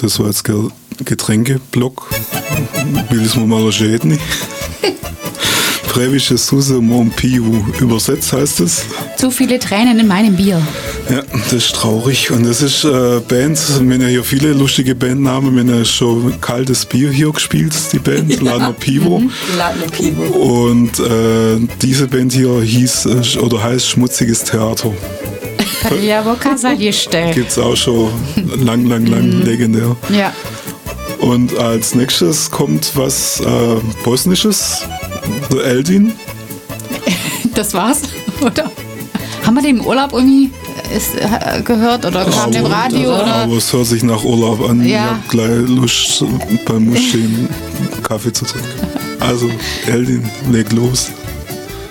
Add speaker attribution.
Speaker 1: Das war jetzt Getränkeblock. Will es mir mal erschäden. Prevische Suse Mon Piu. Übersetzt heißt es.
Speaker 2: Zu viele Tränen in meinem Bier.
Speaker 1: Ja, das ist traurig. Und das ist Band, wir haben ja hier viele lustige Bandnamen. Wir haben ja schon kaltes Bier hier gespielt, die Band, ja. Ladner Pivo.
Speaker 3: Ladner Pivo.
Speaker 1: Und diese Band hier heißt Schmutziges Theater.
Speaker 2: Ja, wo kann es gestellt?
Speaker 1: Gibt's auch schon lang legendär.
Speaker 2: Ja.
Speaker 1: Und als nächstes kommt was Bosnisches, der Eldin.
Speaker 2: Das war's, oder? Haben wir den im Urlaub irgendwie gehört oder kam im Radio?
Speaker 1: Aber es hört sich nach Urlaub an.
Speaker 2: Ja.
Speaker 1: Ich habe gleich Lust, beim Muscheln Kaffee zu trinken. Also, Eldin, leg los.